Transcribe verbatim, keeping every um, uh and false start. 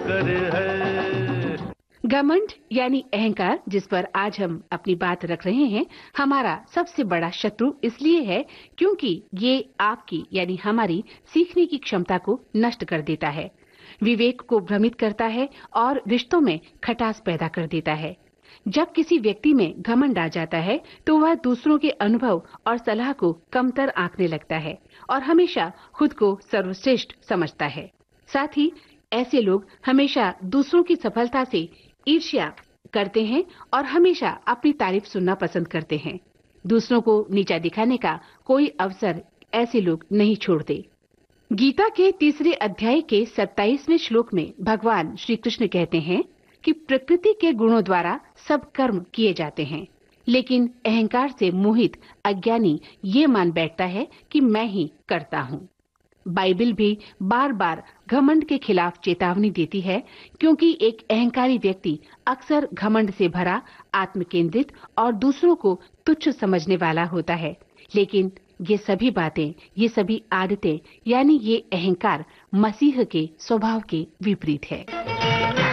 कर है। घमंड यानी अहंकार, जिस पर आज हम अपनी बात रख रहे हैं, हमारा सबसे बड़ा शत्रु इसलिए है क्योंकि ये आपकी यानी हमारी सीखने की क्षमता को नष्ट कर देता है, विवेक को भ्रमित करता है और रिश्तों में खटास पैदा कर देता है। जब किसी व्यक्ति में घमंड आ जाता है तो वह दूसरों के अनुभव और सलाह को कमतर आंकने लगता है और हमेशा खुद को सर्वश्रेष्ठ समझता है। साथ ही ऐसे लोग हमेशा दूसरों की सफलता से ईर्ष्या करते हैं और हमेशा अपनी तारीफ सुनना पसंद करते हैं। दूसरों को नीचा दिखाने का कोई अवसर ऐसे लोग नहीं छोड़ते। गीता के तीसरे अध्याय के सत्ताईसवें श्लोक में भगवान श्री कृष्ण कहते हैं कि प्रकृति के गुणों द्वारा सब कर्म किए जाते हैं, लेकिन अहंकार से मोहित अज्ञानी ये मान बैठता है कि मैं ही करता हूँ। बाइबल भी बार बार घमंड के खिलाफ चेतावनी देती है, क्योंकि एक अहंकारी व्यक्ति अक्सर घमंड से भरा, आत्मकेंद्रित और दूसरों को तुच्छ समझने वाला होता है। लेकिन ये सभी बातें, ये सभी आदतें यानी ये अहंकार मसीह के स्वभाव के विपरीत है।